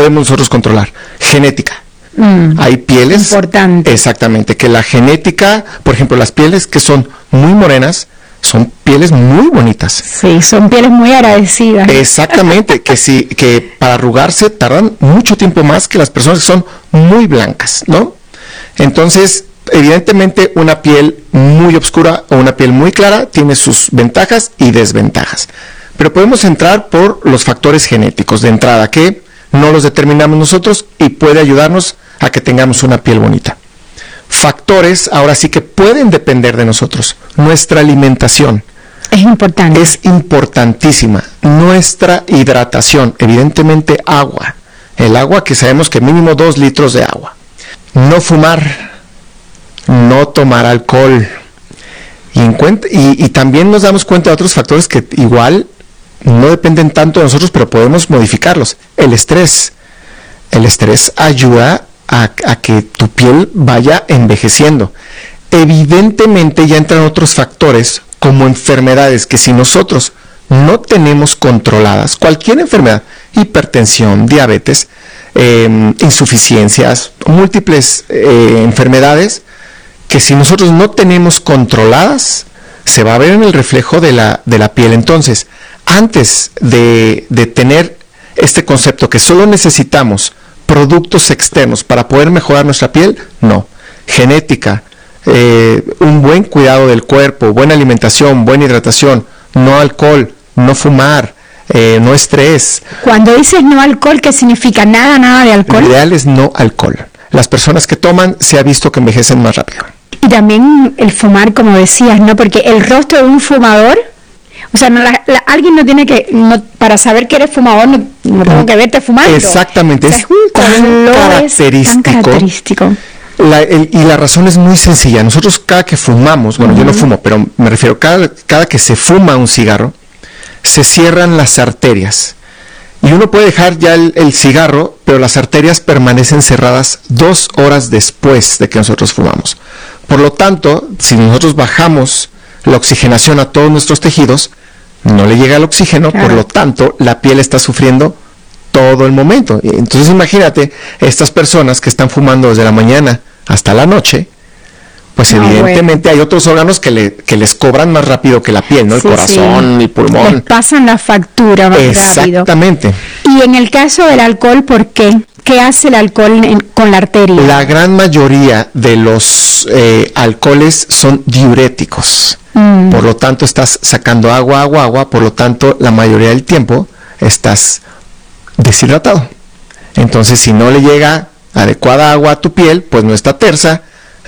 podemos nosotros controlar? Genética. Hay pieles, importante. Exactamente, que la genética, por ejemplo, las pieles que son muy morenas, son pieles muy bonitas. Sí, son pieles muy agradecidas. Exactamente, que para arrugarse tardan mucho tiempo más que las personas que son muy blancas, ¿no? Entonces, evidentemente, una piel muy oscura o una piel muy clara tiene sus ventajas y desventajas. Pero podemos entrar por los factores genéticos de entrada, que no los determinamos nosotros y puede ayudarnos a que tengamos una piel bonita. Factores, ahora sí que pueden depender de nosotros. Nuestra alimentación. Es importante. Es importantísima. Nuestra hidratación, evidentemente agua. El agua, que sabemos que mínimo 2 litros de agua. No fumar, no tomar alcohol. Y también nos damos cuenta de otros factores que igual no dependen tanto de nosotros, pero podemos modificarlos. El estrés. El estrés ayuda a que tu piel vaya envejeciendo. Evidentemente ya entran otros factores como enfermedades que si nosotros no tenemos controladas, cualquier enfermedad, hipertensión, diabetes, insuficiencias, múltiples enfermedades, que si nosotros no tenemos controladas, se va a ver en el reflejo de la piel. Entonces, antes de tener este concepto que solo necesitamos productos externos para poder mejorar nuestra piel, no. Genética, un buen cuidado del cuerpo, buena alimentación, buena hidratación, no alcohol, no fumar, no estrés. Cuando dices no alcohol, ¿qué significa? Nada de alcohol. Lo ideal es no alcohol. Las personas que toman se ha visto que envejecen más rápido. Y también el fumar, como decías, ¿no? Porque el rostro de un fumador, o sea, alguien no tiene que, para saber que eres fumador, no tengo que verte fumando. Exactamente, o sea, es un color tan característico. Y la razón es muy sencilla. Nosotros cada que fumamos, bueno, yo no fumo, pero me refiero, cada que se fuma un cigarro, se cierran las arterias. Y uno puede dejar ya el cigarro, pero las arterias permanecen cerradas 2 horas después de que nosotros fumamos. Por lo tanto, si nosotros bajamos la oxigenación a todos nuestros tejidos, no le llega el oxígeno, claro. Por lo tanto, la piel está sufriendo todo el momento. Entonces imagínate, estas personas que están fumando desde la mañana hasta la noche, pues evidentemente hay otros órganos que les cobran más rápido que la piel, ¿no? El corazón, el pulmón. Les pasan la factura más rápido. Exactamente. Y en el caso del alcohol, ¿por qué? ¿Qué hace el alcohol con la arteria? La gran mayoría de los alcoholes son diuréticos. Por lo tanto, estás sacando agua, por lo tanto, la mayoría del tiempo estás deshidratado. Entonces, si no le llega adecuada agua a tu piel, pues no está tersa,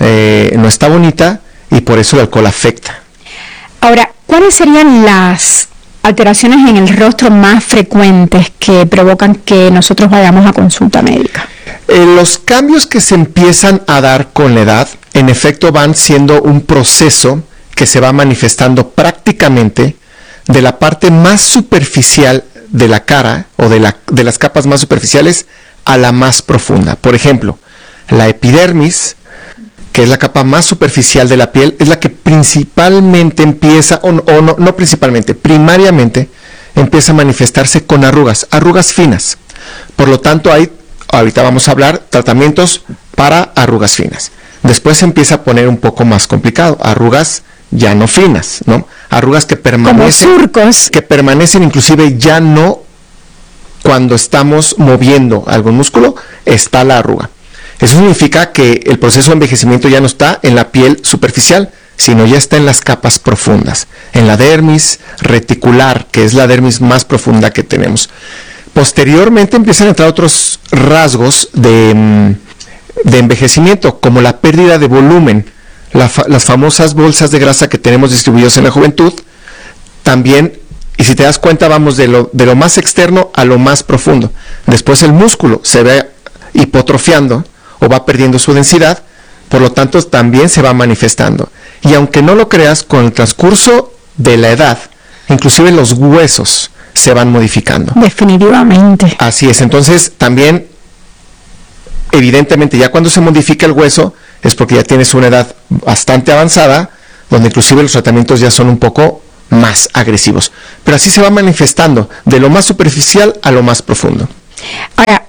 no está bonita, y por eso el alcohol afecta. Ahora, ¿cuáles serían las alteraciones en el rostro más frecuentes que provocan que nosotros vayamos a consulta médica? Los cambios que se empiezan a dar con la edad, en efecto, van siendo un proceso que se va manifestando prácticamente de la parte más superficial de la cara o de las capas más superficiales a la más profunda. Por ejemplo, la epidermis, que es la capa más superficial de la piel, es la que principalmente empieza, no principalmente, primariamente empieza a manifestarse con arrugas finas. Por lo tanto, ahorita vamos a hablar tratamientos para arrugas finas. Después se empieza a poner un poco más complicado, arrugas ya no finas, ¿no? Arrugas que permanecen, como surcos, que permanecen inclusive ya no cuando estamos moviendo algún músculo, está la arruga. Eso significa que el proceso de envejecimiento ya no está en la piel superficial, sino ya está en las capas profundas, en la dermis reticular, que es la dermis más profunda que tenemos. Posteriormente empiezan a entrar otros rasgos de envejecimiento, como la pérdida de volumen, las famosas bolsas de grasa que tenemos distribuidas en la juventud. También, y si te das cuenta, vamos de lo más externo a lo más profundo. Después el músculo se ve hipotrofiando o va perdiendo su densidad, por lo tanto también se va manifestando. Y aunque no lo creas, con el transcurso de la edad, inclusive los huesos se van modificando. Definitivamente. Así es. Entonces también, evidentemente, ya cuando se modifica el hueso es porque ya tienes una edad bastante avanzada, donde inclusive los tratamientos ya son un poco más agresivos. Pero así se va manifestando de lo más superficial a lo más profundo. Ahora,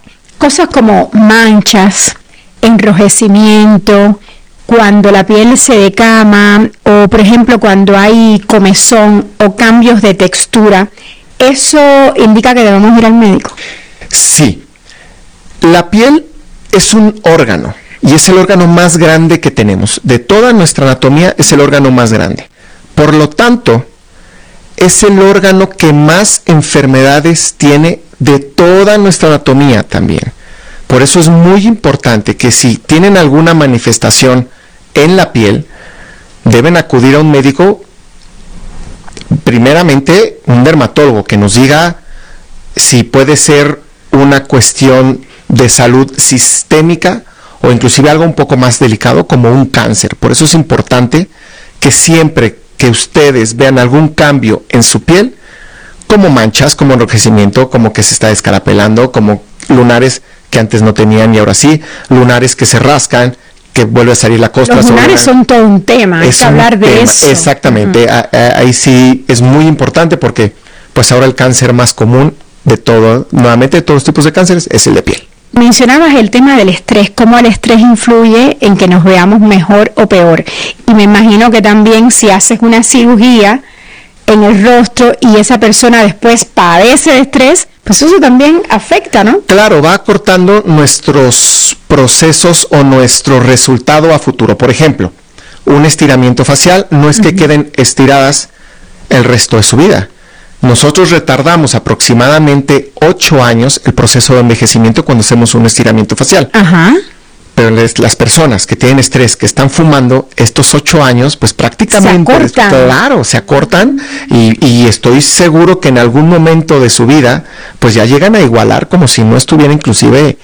cosas como manchas, enrojecimiento, cuando la piel se decama o, por ejemplo, cuando hay comezón o cambios de textura, ¿eso indica que debemos ir al médico? Sí. La piel es un órgano y es el órgano más grande que tenemos. De toda nuestra anatomía es el órgano más grande. Por lo tanto, es el órgano que más enfermedades tiene de toda nuestra anatomía también. Por eso es muy importante que si tienen alguna manifestación en la piel, deben acudir a un médico, primeramente un dermatólogo, que nos diga si puede ser una cuestión de salud sistémica o inclusive algo un poco más delicado como un cáncer. Por eso es importante que siempre que ustedes vean algún cambio en su piel, como manchas, como enrojecimiento, como que se está descarapelando, como lunares que antes no tenían y ahora sí, lunares que se rascan, que vuelve a salir la costra. Los lunares son todo un tema, hay que hablar de eso. Exactamente, ahí sí es muy importante porque pues ahora el cáncer más común de todo, nuevamente de todos los tipos de cánceres, es el de piel. Mencionabas el tema del estrés, cómo el estrés influye en que nos veamos mejor o peor. Y me imagino que también si haces una cirugía en el rostro y esa persona después padece de estrés, pues eso también afecta, ¿no? Claro, va acortando nuestros procesos o nuestro resultado a futuro. Por ejemplo, un estiramiento facial no es que queden estiradas el resto de su vida. Nosotros retardamos aproximadamente 8 años el proceso de envejecimiento cuando hacemos un estiramiento facial. Ajá. Pero las personas que tienen estrés, que están fumando, estos 8 años, pues prácticamente, se acortan y estoy seguro que en algún momento de su vida, pues ya llegan a igualar como si no estuviera inclusive,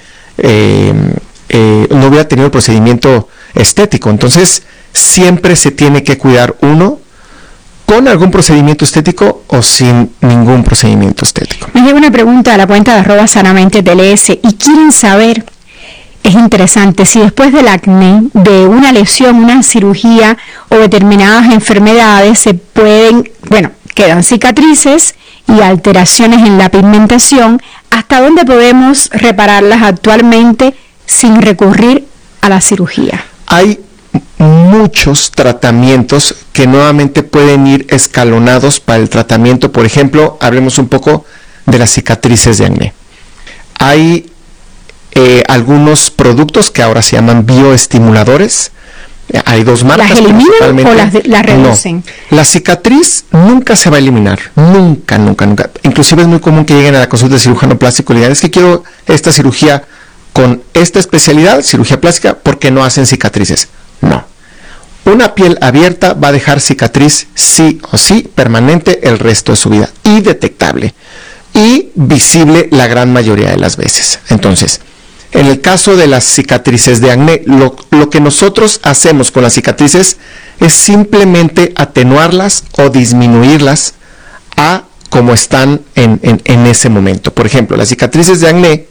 no hubiera tenido el procedimiento estético. Entonces, siempre se tiene que cuidar uno con algún procedimiento estético o sin ningún procedimiento estético. Me llega una pregunta a la cuenta de @sanamente_tls y quieren saber, es interesante, si después del acné, de una lesión, una cirugía o determinadas enfermedades se pueden, quedan cicatrices y alteraciones en la pigmentación, ¿hasta dónde podemos repararlas actualmente sin recurrir a la cirugía? Hay muchos tratamientos que nuevamente pueden ir escalonados para el tratamiento. Por ejemplo, hablemos un poco de las cicatrices de acné. Hay algunos productos que ahora se llaman bioestimuladores. Hay dos marcas. ¿Las eliminan o las reducen? No, la cicatriz nunca se va a eliminar, nunca. Inclusive es muy común que lleguen a la consulta de cirujano plástico y digan, es que quiero esta cirugía con esta especialidad, cirugía plástica, porque no hacen cicatrices. No. Una piel abierta va a dejar cicatriz sí o sí permanente el resto de su vida y detectable y visible la gran mayoría de las veces. Entonces, en el caso de las cicatrices de acné, lo que nosotros hacemos con las cicatrices es simplemente atenuarlas o disminuirlas a como están en ese momento. Por ejemplo, las cicatrices de acné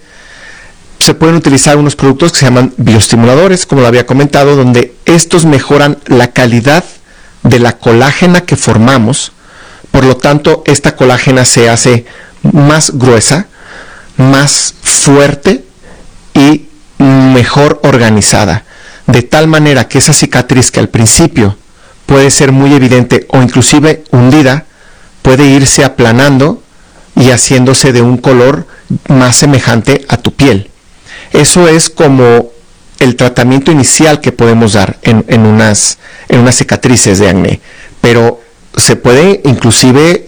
se pueden utilizar unos productos que se llaman bioestimuladores, como lo había comentado, donde estos mejoran la calidad de la colágena que formamos. Por lo tanto, esta colágena se hace más gruesa, más fuerte y mejor organizada, de tal manera que esa cicatriz que al principio puede ser muy evidente o inclusive hundida, puede irse aplanando y haciéndose de un color más semejante a tu piel. Eso es como el tratamiento inicial que podemos dar en unas cicatrices de acné, pero se puede inclusive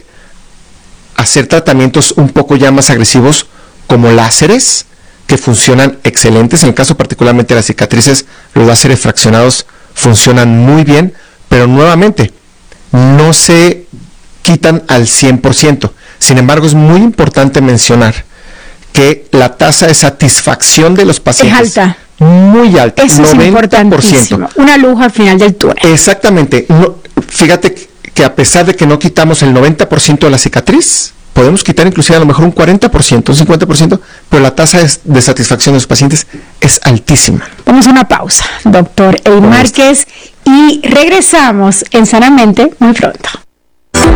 hacer tratamientos un poco ya más agresivos como láseres, que funcionan excelentes. En el caso particularmente de las cicatrices, los láseres fraccionados funcionan muy bien, pero nuevamente no se quitan al 100%. Sin embargo, es muy importante mencionar que la tasa de satisfacción de los pacientes es alta, muy alta, eso 90%. Es importantísimo, una luz al final del túnel. Exactamente. Fíjate que a pesar de que no quitamos el 90% de la cicatriz, podemos quitar inclusive a lo mejor un 40%, un 50%, pero la tasa de satisfacción de los pacientes es altísima. Vamos a una pausa, doctor Eid Márquez, y regresamos en Sanamente muy pronto.